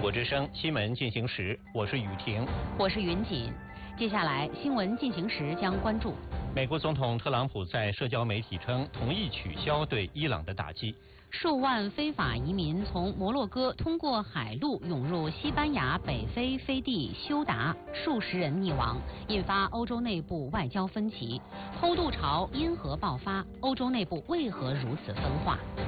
国之声新闻进行时，我是雨婷， 我是云锦。接下来新闻进行时将关注： 美国总统特朗普在社交媒体称同意取消对伊朗的打击； 数万非法移民从摩洛哥通过海路涌入西班牙北非飞地休达，数十人溺亡，引发欧洲内部外交分歧；偷渡潮因何爆发？欧洲内部为何如此分化？